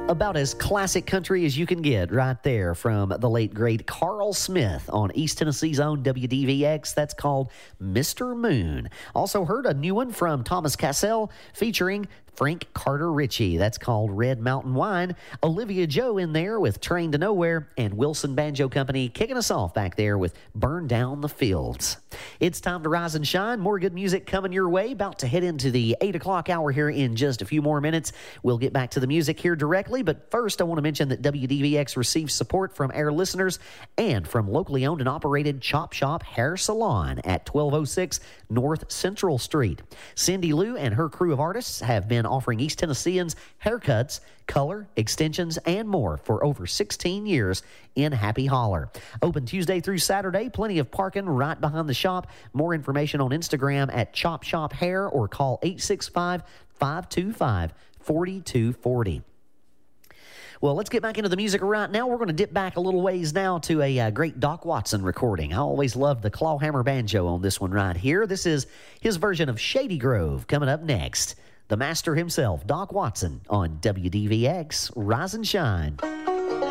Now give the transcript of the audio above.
About as classic country as you can get right there from the late, great Carl Smith on East Tennessee's own WDVX. That's called Mr. Moon. Also heard a new one from Thomas Cassell featuring Frank Carter Ritchie. That's called Red Mountain Wine. Olivia Joe in there with Train to Nowhere, and Wilson Banjo Company kicking us off back there with Burn Down the Fields. It's time to rise and shine. More good music coming your way. About to head into the 8 o'clock hour here in just a few more minutes. We'll get back to the music here directly, but first I want to mention that WDVX receives support from our listeners and from locally owned and operated Chop Shop Hair Salon at 1206 North Central Street. Cindy Lou and her crew of artists have been offering East Tennesseans haircuts, color, extensions, and more for over 16 years in Happy Holler. Open Tuesday through Saturday, plenty of parking right behind the shop. More information on Instagram at Chop Shop Hair or call 865-525-4240. Well, let's get back into the music right now. We're going to dip back a little ways now to a great Doc Watson recording. I always loved the clawhammer banjo on this one right here. This is his version of Shady Grove coming up next. The master himself, Doc Watson, on WDVX Rise and Shine.